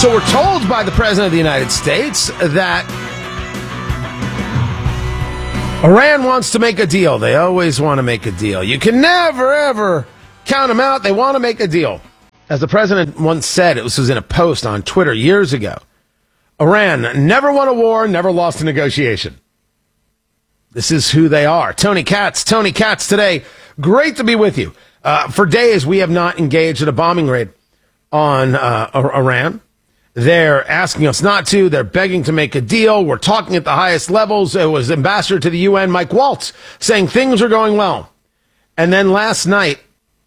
So we're told by the President of the United States that Iran wants to make a deal. They always want to make a deal. You can never, ever count them out. They want to make a deal. As the President once said, it was in a post on Twitter years ago, Iran never won a war, never lost a negotiation. This is who they are. Tony Katz today. Great to be with you. For days, we have not engaged in a bombing raid on Iran. They're asking us not to. They're begging to make a deal. We're talking at the highest levels. It was Ambassador to the UN, Mike Waltz, saying things are going well. And then last night,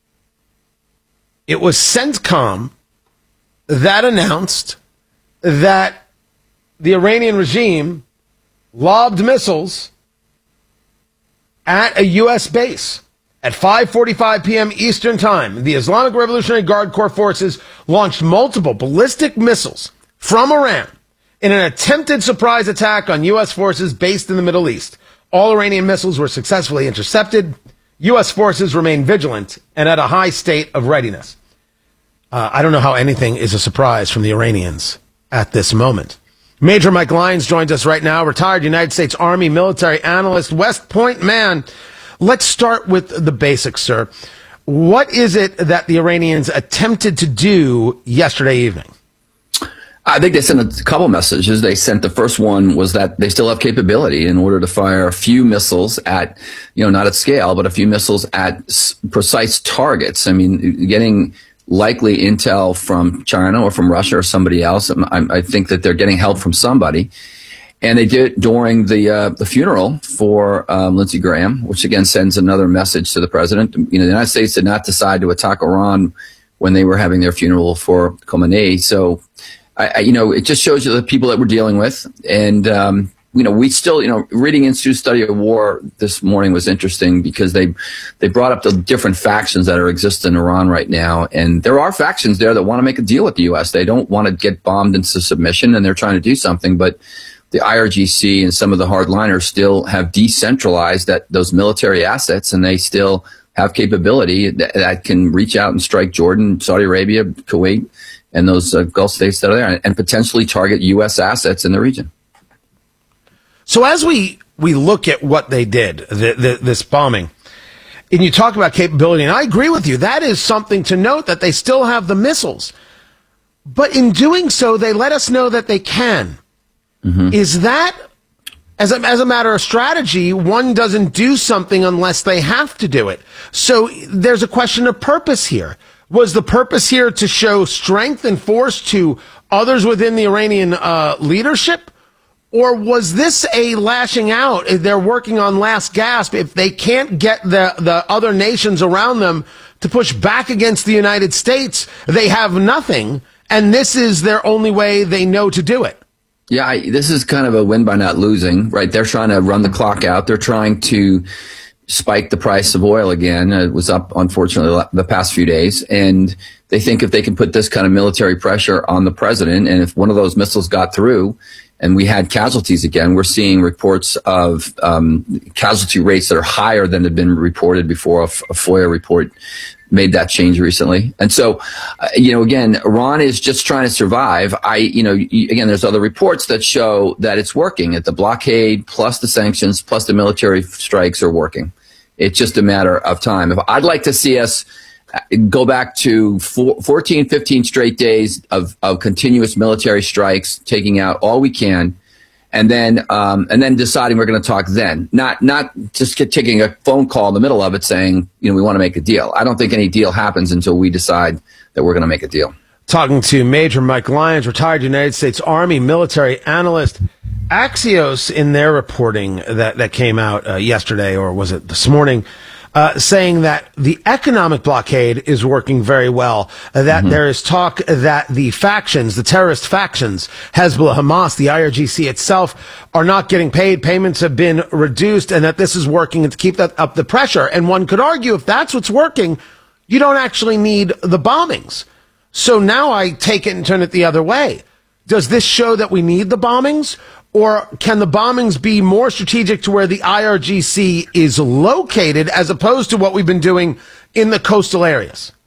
it was CENTCOM that announced that the Iranian regime lobbed missiles at a U.S. base. At 5:45 p.m. Eastern Time, the Islamic Revolutionary Guard Corps forces launched multiple ballistic missiles from Iran in an attempted surprise attack on U.S. forces based in the Middle East. All Iranian missiles were successfully intercepted. U.S. forces remain vigilant and at a high state of readiness. I don't know how anything is a surprise from the Iranians at this moment. Major Mike Lyons joins us right now, retired United States Army military analyst, West Point man. Let's start with the basics, sir. What is it that the Iranians attempted to do yesterday evening? I think they sent a couple messages. They sent the first one was that they still have capability in order to fire a few missiles at, not at scale, but a few missiles at precise targets. I mean, getting likely intel from China or from Russia or somebody else. I think that they're getting help from somebody. And they did it during the funeral for Lindsey Graham, which again sends another message to the president. The United States did not decide to attack Iran when they were having their funeral for Khamenei. So, it just shows you the people that we're dealing with. And, we still, reading Institute Study of War this morning was interesting because they brought up the different factions that exist in Iran right now. And there are factions there that want to make a deal with the U.S. They don't want to get bombed into submission, and they're trying to do something, but the IRGC and some of the hardliners still have decentralized those military assets, and they still have capability that can reach out and strike Jordan, Saudi Arabia, Kuwait, and those Gulf states that are there, and potentially target U.S. assets in the region. So as we look at what they did, this bombing, and you talk about capability, and I agree with you, that is something to note, that they still have the missiles. But in doing so, they let us know that they can. Mm-hmm. Is that, as a matter of strategy, one doesn't do something unless they have to do it? So there's a question of purpose here. Was the purpose here to show strength and force to others within the Iranian leadership? Or was this a lashing out? They're working on last gasp. If they can't get the other nations around them to push back against the United States, they have nothing, and this is their only way they know to do it. Yeah, this is kind of a win by not losing, right? They're trying to run the clock out. They're trying to spike the price of oil again. It was up, unfortunately, the past few days. And they think if they can put this kind of military pressure on the president, and if one of those missiles got through and we had casualties again, we're seeing reports of casualty rates that are higher than had been reported before. A FOIA report made that change recently. And so, again, Iran is just trying to survive. Again, there's other reports that show that it's working, that the blockade plus the sanctions plus the military strikes are working. It's just a matter of time. I'd like to see us go back to 14, 15 straight days of continuous military strikes, taking out all we can, and then deciding we're going to talk then, not just taking a phone call in the middle of it saying, we want to make a deal. I don't think any deal happens until we decide that we're going to make a deal. Talking to Major Mike Lyons, retired United States Army military analyst. Axios, in their reporting that came out yesterday, or was it this morning, saying that the economic blockade is working very well, that there is talk that the factions, the terrorist factions, Hezbollah, Hamas, the IRGC itself, are not getting paid, payments have been reduced, and that this is working to keep that up the pressure. And one could argue if that's what's working, you don't actually need the bombings. So now I take it and turn it the other way. Does this show that we need the bombings? Or can the bombings be more strategic to where the IRGC is located as opposed to what we've been doing in the coastal areas?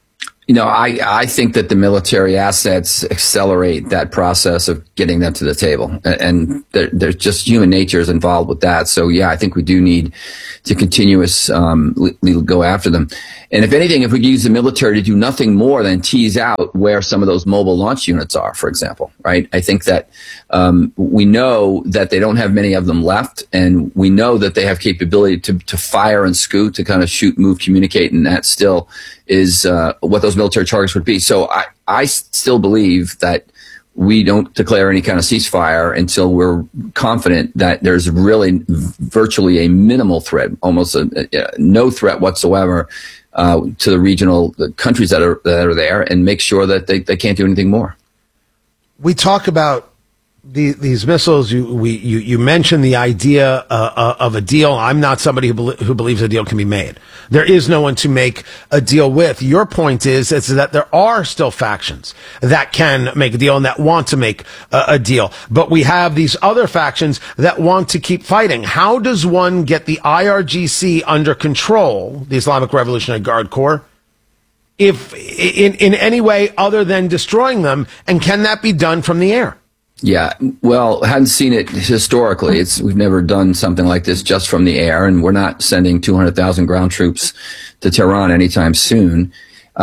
I think that the military assets accelerate that process of getting them to the table. And there's just human nature is involved with that. So, yeah, I think we do need to continuously go after them. And if anything, if we use the military to do nothing more than tease out where some of those mobile launch units are, for example, right? I think that we know that they don't have many of them left, and we know that they have capability to fire and scoot, to kind of shoot, move, communicate, and that still is what those military targets would be. So I still believe that we don't declare any kind of ceasefire until we're confident that there's really virtually a minimal threat, almost no threat whatsoever to the regional countries that are there, and make sure that they can't do anything more. We talk about these missiles. You mentioned the idea of a deal. I'm not somebody who believes a deal can be made. There is no one to make a deal with. Your point is that there are still factions that can make a deal and that want to make a deal. But we have these other factions that want to keep fighting. How does one get the IRGC under control, the Islamic Revolutionary Guard Corps, if in any way other than destroying them? And can that be done from the air? Yeah, well, hadn't seen it historically. We've never done something like this just from the air, and we're not sending 200,000 ground troops to Tehran anytime soon.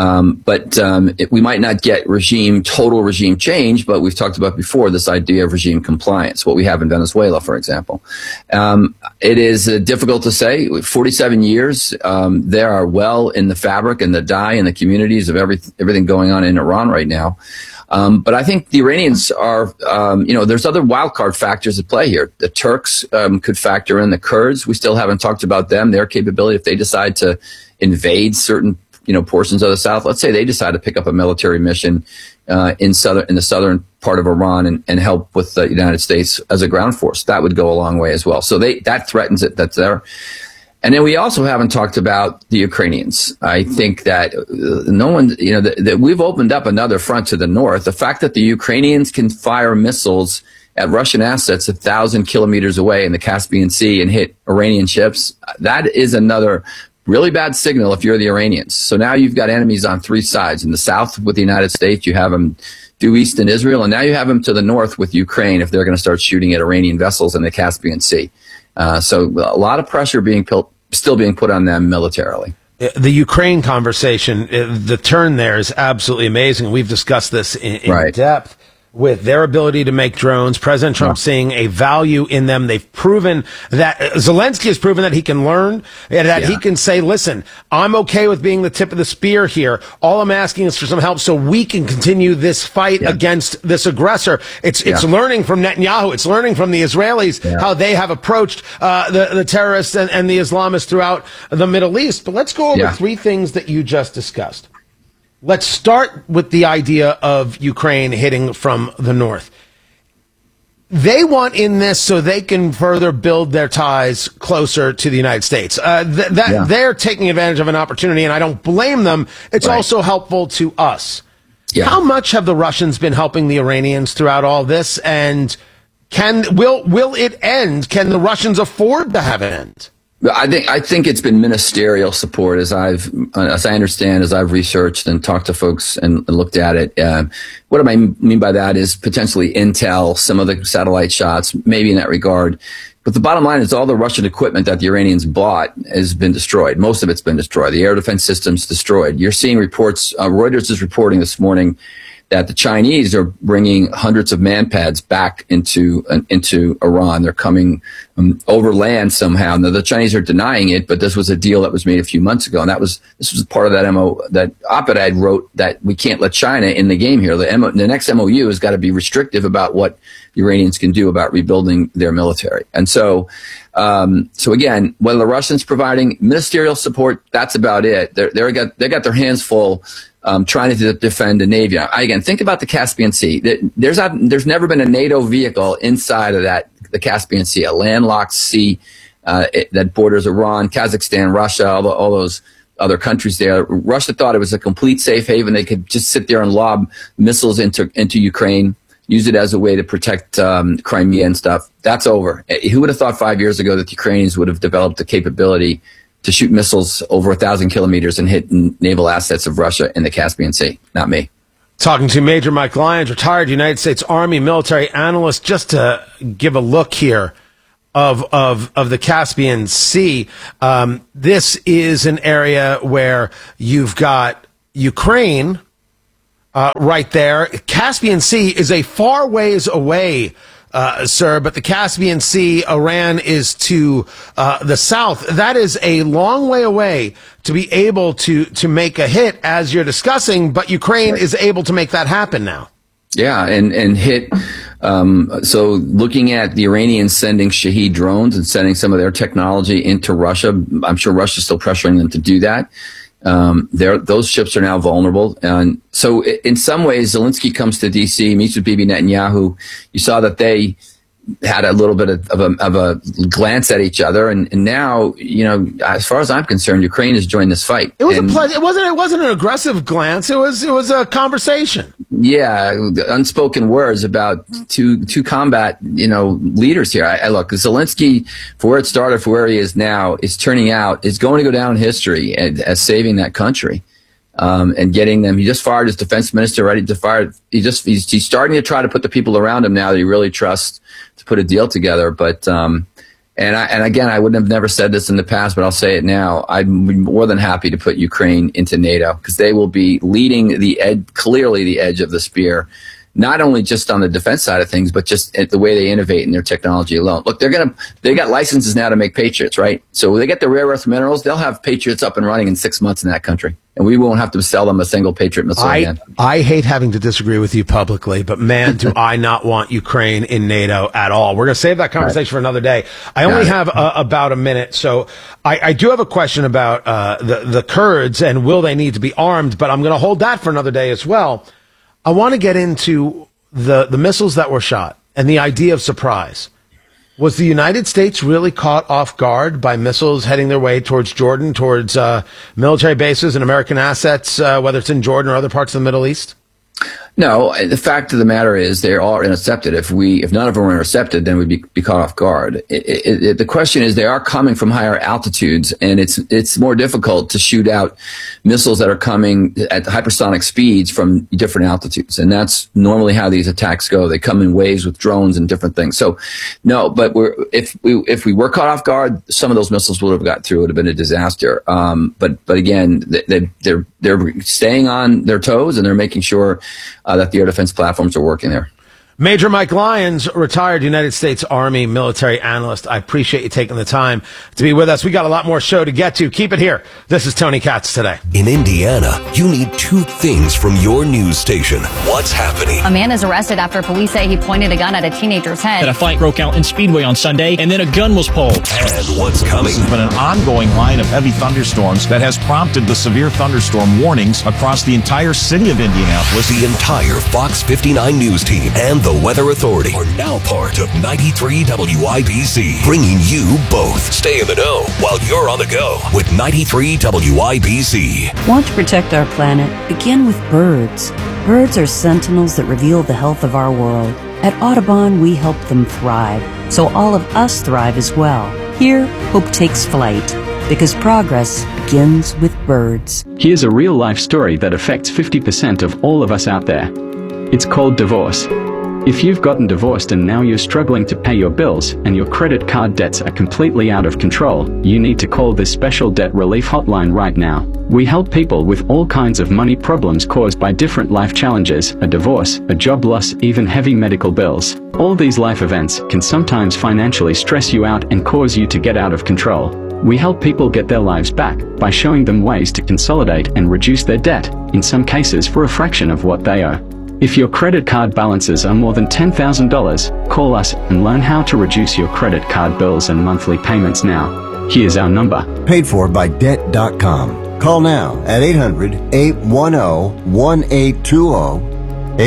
We might not get total regime change, but we've talked about before this idea of regime compliance, what we have in Venezuela, for example. It is difficult to say. 47 years, they are well in the fabric and the dye and the communities of everything going on in Iran right now. But I think the Iranians are, there's other wildcard factors at play here. The Turks could factor in, the Kurds. We still haven't talked about them, their capability if they decide to invade certain portions of the south. Let's say they decide to pick up a military mission in the southern part of Iran and help with the United States as a ground force. That would go a long way as well. So that threatens it. That's there. And then we also haven't talked about the Ukrainians. I think that no one, that we've opened up another front to the north. The fact that the Ukrainians can fire missiles at Russian assets 1,000 kilometers away in the Caspian Sea and hit Iranian ships, that is another really bad signal if you're the Iranians. So now you've got enemies on three sides. In the south with the United States, you have them due east in Israel, and now you have them to the north with Ukraine if they're going to start shooting at Iranian vessels in the Caspian Sea. So a lot of pressure still being put on them militarily. The Ukraine conversation, the turn there is absolutely amazing. We've discussed this in depth with their ability to make drones. President Trump seeing a value in them. They've proven that Zelensky has proven that he can learn and that he can say, listen, I'm okay with being the tip of the spear here. All I'm asking is for some help so we can continue this fight against this aggressor. It's learning from Netanyahu. It's learning from the Israelis how they have approached the terrorists and the Islamists throughout the Middle East. But let's go over three things that you just discussed. Let's start with the idea of Ukraine hitting from the north. They want in this so they can further build their ties closer to the United States. They're taking advantage of an opportunity, and I don't blame them. It's also helpful to us. Yeah. How much have the Russians been helping the Iranians throughout all this? And will it end? Can the Russians afford to have it end? I think it's been ministerial support, as I understand, as I've researched and talked to folks and looked at it. What I mean by that is potentially intel, some of the satellite shots, maybe in that regard. But the bottom line is all the Russian equipment that the Iranians bought has been destroyed. Most of it's been destroyed. The air defense system's destroyed. You're seeing reports. Reuters is reporting this morning that the Chinese are bringing hundreds of manpads back into Iran. They're coming over land somehow. Now, the Chinese are denying it, but this was a deal that was made a few months ago, and this was part of that op-ed I wrote that we can't let China in the game here. The next MOU has got to be restrictive about what the Iranians can do about rebuilding their military. And so again, whether the Russians providing ministerial support, that's about it. They got their hands full. Trying to defend the Navy. Again, think about the Caspian Sea. There's never been a NATO vehicle inside of the Caspian Sea, a landlocked sea that borders Iran, Kazakhstan, Russia, all those other countries there. Russia thought it was a complete safe haven. They could just sit there and lob missiles into Ukraine, use it as a way to protect Crimea and stuff. That's over. Who would have thought 5 years ago that the Ukrainians would have developed the capability to shoot missiles over 1,000 kilometers and hit naval assets of Russia in the Caspian Sea. Not me. Talking to Major Mike Lyons, retired United States Army military analyst, just to give a look here of the Caspian Sea. This is an area where you've got Ukraine right there. Caspian Sea is a far ways away, sir, but the Caspian Sea, Iran is to the south. That is a long way away to be able to make a hit, as you're discussing, but Ukraine is able to make that happen now. Yeah, and hit. So looking at the Iranians sending Shahed drones and sending some of their technology into Russia, I'm sure Russia's still pressuring them to do that. Those ships are now vulnerable. And so in some ways, Zelensky comes to DC, meets with Bibi Netanyahu. You saw that they had a little bit of a glance at each other. And now, as far as I'm concerned, Ukraine has joined this fight. It was it wasn't an aggressive glance. It was a conversation. Yeah. Unspoken words about two combat, leaders here. I look, Zelensky, for where it started, for where he is now, is going to go down in history as saving that country. And getting them. He just fired his defense minister, ready to fire. He's starting to try to put the people around him now that he really trusts to put a deal together. But, and again, I would have never said this in the past, but I'll say it now. I'm more than happy to put Ukraine into NATO, because they will be leading clearly the edge of the spear, not only just on the defense side of things, but just at the way they innovate in their technology alone. Look, they got licenses now to make Patriots, right? So when they get the rare earth minerals, they'll have Patriots up and running in 6 months in that country. And we won't have to sell them a single Patriot missile again. I hate having to disagree with you publicly, but man, do I not want Ukraine in NATO at all. We're going to save that conversation for another day. I only have about a minute, so I do have a question about the Kurds and will they need to be armed, but I'm going to hold that for another day as well. I want to get into the missiles that were shot and the idea of surprise. Was the United States really caught off guard by missiles heading their way towards Jordan, towards military bases and American assets, whether it's in Jordan or other parts of the Middle East? No, the fact of the matter is they are intercepted. If none of them were intercepted, then we'd be caught off guard. The question is they are coming from higher altitudes, and it's more difficult to shoot out missiles that are coming at hypersonic speeds from different altitudes. And that's normally how these attacks go. They come in waves with drones and different things. So no, but if we were caught off guard, some of those missiles would have got through. It would have been a disaster. But again, they're staying on their toes, and they're making sure that the air defense platforms are working there. Major Mike Lyons, retired United States Army military analyst. I appreciate you taking the time to be with us. We got a lot more show to get to. Keep it here. This is Tony Katz Today. In Indiana, you need two things from your news station. What's happening? A man is arrested after police say he pointed a gun at a teenager's head. A fight broke out in Speedway on Sunday, and then a gun was pulled. And what's coming? There's been an ongoing line of heavy thunderstorms that has prompted the severe thunderstorm warnings across the entire city of Indianapolis. The entire Fox 59 news team and the Weather Authority are now part of 93 WIBC, bringing you both. Stay in the know while you're on the go with 93 WIBC. Want to protect our planet? Begin with birds. Birds are sentinels that reveal the health of our world. At Audubon, we help them thrive, so all of us thrive as well. Here, hope takes flight, because progress begins with birds. Here's a real-life story that affects 50% of all of us out there. It's called divorce. If you've gotten divorced and now you're struggling to pay your bills and your credit card debts are completely out of control, you need to call this special debt relief hotline right now. We help people with all kinds of money problems caused by different life challenges, a divorce, a job loss, even heavy medical bills. All these life events can sometimes financially stress you out and cause you to get out of control. We help people get their lives back by showing them ways to consolidate and reduce their debt, in some cases for a fraction of what they owe. If your credit card balances are more than $10,000, call us and learn how to reduce your credit card bills and monthly payments now. Here's our number. Paid for by Debt.com. Call now at 800-810-1820.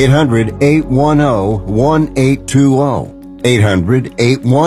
800-810-1820.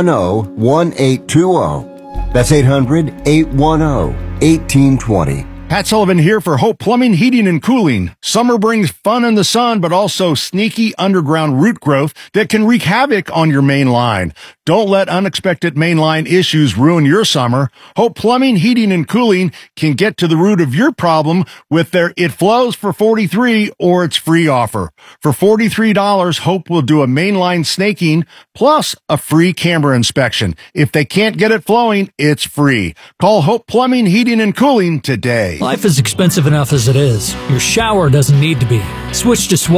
800-810-1820. That's 800-810-1820. Pat Sullivan here for Hope Plumbing, Heating, and Cooling. Summer brings fun in the sun, but also sneaky underground root growth that can wreak havoc on your main line. Don't let unexpected mainline issues ruin your summer. Hope Plumbing, Heating, and Cooling can get to the root of your problem with their It Flows for $43 or it's free offer. For $43, Hope will do a mainline snaking plus a free camera inspection. If they can't get it flowing, it's free. Call Hope Plumbing, Heating, and Cooling today. Life is expensive enough as it is. Your shower doesn't need to be. Switch to Swell